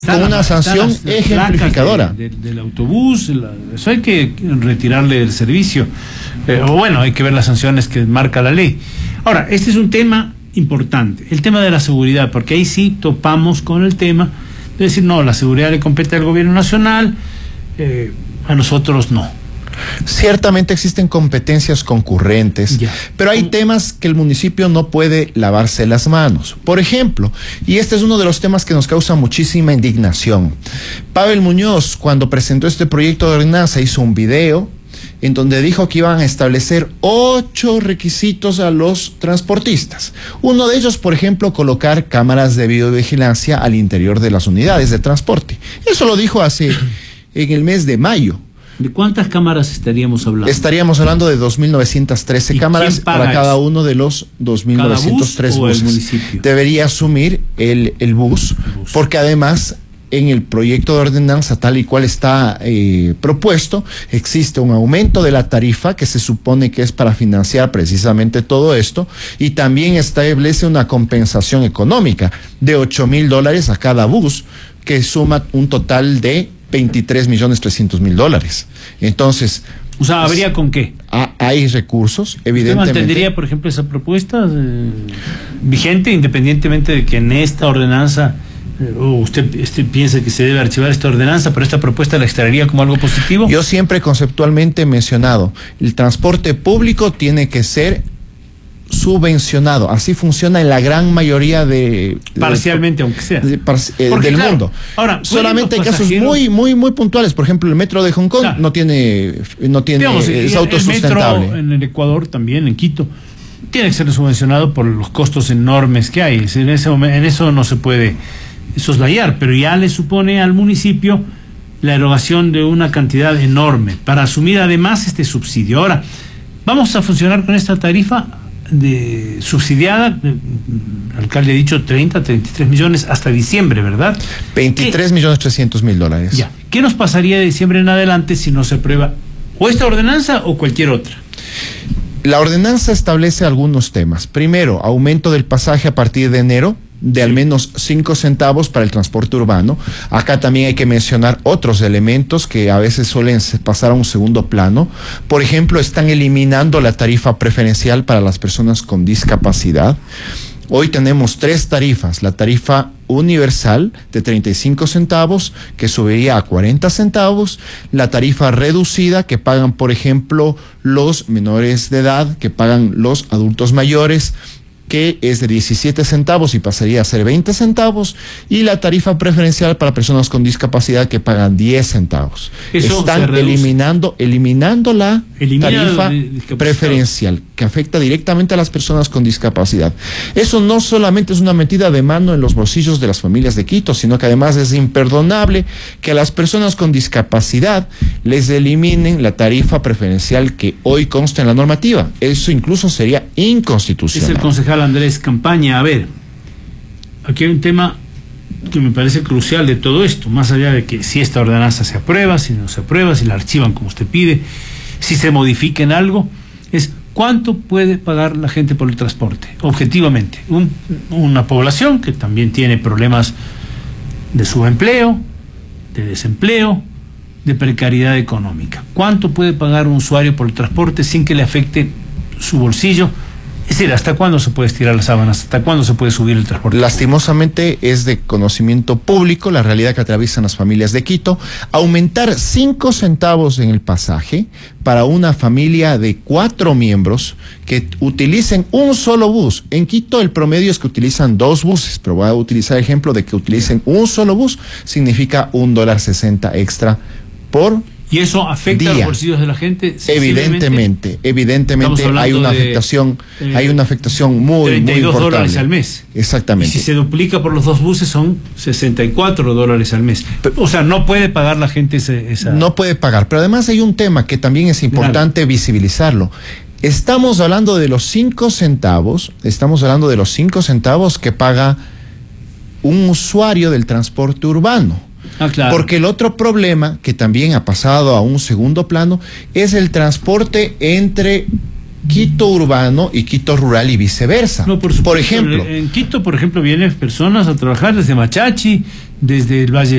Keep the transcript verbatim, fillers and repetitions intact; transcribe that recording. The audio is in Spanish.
con una sanción las, las ejemplificadora de, de, del autobús. La, eso hay que retirarle el servicio, eh, o bueno, hay que ver las sanciones que marca la ley. Ahora, este es un tema importante, el tema de la seguridad, porque ahí sí topamos con el tema de decir, no, la seguridad le compete al gobierno nacional, eh, a nosotros no. Ciertamente existen competencias concurrentes, ya. pero hay temas que el municipio no puede lavarse las manos. Por ejemplo, y este es uno de los temas que nos causa muchísima indignación, Pavel Muñoz, cuando presentó este proyecto de ordenanza, hizo un video en donde dijo que iban a establecer ocho requisitos a los transportistas. Uno de ellos, por ejemplo, colocar cámaras de videovigilancia al interior de las unidades de transporte. Eso lo dijo hace en el mes de mayo. ¿De cuántas cámaras estaríamos hablando? Estaríamos hablando de dos mil novecientas trece cámaras para cada uno de los dos mil novecientos tres buses. ¿El municipio? Debería asumir el, el, bus, el bus, porque además en el proyecto de ordenanza tal y cual está eh, propuesto, existe un aumento de la tarifa que se supone que es para financiar precisamente todo esto, y también establece una compensación económica de ocho mil dólares a cada bus, que suma un total de veintitrés millones trescientos mil dólares. Entonces, o sea, ¿habría con qué? A, hay recursos, evidentemente. ¿Usted mantendría, por ejemplo, esa propuesta eh, vigente, independientemente de que en esta ordenanza, eh, o usted este, piensa que se debe archivar esta ordenanza, pero esta propuesta la extraería como algo positivo? Yo siempre conceptualmente he mencionado, el transporte público tiene que ser subvencionado, así funciona en la gran mayoría de, parcialmente de, aunque sea de, de, eh, del claro, mundo. Ahora, solamente en casos muy muy muy puntuales, por ejemplo el metro de Hong Kong claro. no tiene no tiene Digamos, es autosustentable. El metro en el Ecuador también, en Quito, tiene que ser subvencionado por los costos enormes que hay. Es decir, en, ese momento, en eso no se puede soslayar, pero ya le supone al municipio la erogación de una cantidad enorme para asumir además este subsidio. Ahora, vamos a funcionar con esta tarifa de subsidiada, el alcalde ha dicho treinta, treinta y tres millones hasta diciembre, ¿verdad? veintitrés millones trescientos mil dólares. Ya. ¿Qué nos pasaría de diciembre en adelante si no se aprueba o esta ordenanza o cualquier otra? La ordenanza establece algunos temas. Primero, aumento del pasaje a partir de enero de al menos cinco centavos para el transporte urbano. Acá también hay que mencionar otros elementos que a veces suelen pasar a un segundo plano. Por ejemplo, están eliminando la tarifa preferencial para las personas con discapacidad. Hoy tenemos tres tarifas: la tarifa universal de treinta y cinco centavos, que subiría a cuarenta centavos, la tarifa reducida que pagan, por ejemplo, los menores de edad, que pagan los adultos mayores, que es de diecisiete centavos y pasaría a ser veinte centavos, y la tarifa preferencial para personas con discapacidad, que pagan diez centavos. Eso están eliminando, eliminando la Elimina tarifa preferencial, que afecta directamente a las personas con discapacidad. Eso no solamente es una metida de mano en los bolsillos de las familias de Quito, sino que además es imperdonable que a las personas con discapacidad les eliminen la tarifa preferencial que hoy consta en la normativa. Eso incluso sería inconstitucional. Es el concejal Andrés Campaña. A ver, aquí hay un tema que me parece crucial de todo esto, más allá de que si esta ordenanza se aprueba, si no se aprueba, si la archivan como usted pide, si se modifica en algo, es cuánto puede pagar la gente por el transporte, objetivamente. Un, una población que también tiene problemas de subempleo, de desempleo, de precariedad económica. ¿Cuánto puede pagar un usuario por el transporte sin que le afecte su bolsillo? Es decir, ¿hasta cuándo se puede estirar las sábanas? ¿Hasta cuándo se puede subir el transporte? Lastimosamente es de conocimiento público la realidad que atraviesan las familias de Quito. Aumentar cinco centavos en el pasaje para una familia de cuatro miembros que utilicen un solo bus. En Quito el promedio es que utilizan dos buses, pero voy a utilizar el ejemplo de que utilicen un solo bus, significa un dólar sesenta extra por ¿Y eso afecta día. a los bolsillos de la gente? Evidentemente, evidentemente hay una afectación, de, eh, hay una afectación muy, treinta y dos muy importante. dólares al mes. Exactamente. Y si se duplica por los dos buses son sesenta y cuatro dólares al mes. O sea, no puede pagar la gente ese, esa... No puede pagar, pero además hay un tema que también es importante claro. visibilizarlo. Estamos hablando de los cinco centavos, estamos hablando de los cinco centavos que paga un usuario del transporte urbano. Ah, claro. Porque el otro problema que también ha pasado a un segundo plano es el transporte entre Quito urbano y Quito rural y viceversa. No, por, por ejemplo, en Quito, por ejemplo, vienen personas a trabajar desde Machachi, desde el Valle